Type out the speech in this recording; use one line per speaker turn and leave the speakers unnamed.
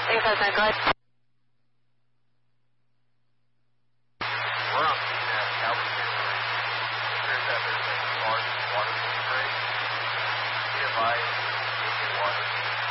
859, go ahead.
We're on CNET, Calvert City. Here's that there's a large water spray. Be advised, water.